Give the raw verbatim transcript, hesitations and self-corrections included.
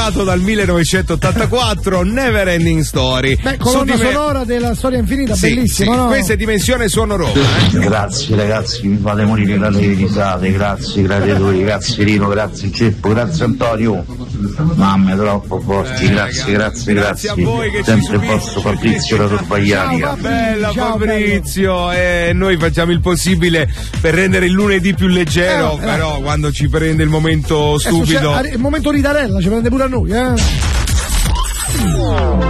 dal millenovecentottantaquattro, Never Ending Story. Beh, colonna Su dime- sonora della storia infinita, Sì, bellissima, sì, no? questa è dimensione sonorosa. Eh? Grazie ragazzi, mi fate morire dalle risate, grazie gladiatori, grazie Rino, grazie Ceppo, grazie Antonio. Mamme troppo forti, Eh, grazie, grazie, grazie a grazie. voi che ci Sempre il subite. vostro Fabrizio da Torbagliaria. Bella Ciao, Fabrizio, e noi facciamo il possibile per rendere il lunedì più leggero, Eh, eh. però quando ci prende il momento Adesso stupido. c'è- il momento ridarella ci prende pure a noi, eh?